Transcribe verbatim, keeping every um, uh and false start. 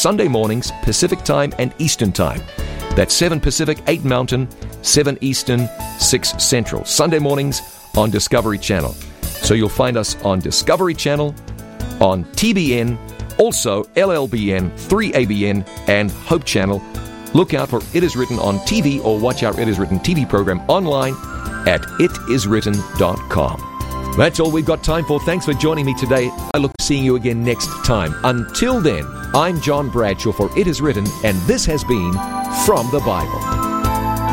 Sunday mornings, Pacific Time and Eastern Time. That's seven Pacific, eight Mountain, seven Eastern, six Central. Sunday mornings on Discovery Channel. So you'll find us on Discovery Channel, on T B N, also L L B N, three A B N, and Hope Channel. Look out for It Is Written on T V or watch our It Is Written T V program online at it is written dot com. That's all we've got time for. Thanks for joining me today. I look forward to seeing you again next time. Until then, I'm John Bradshaw for It Is Written, and this has been From the Bible.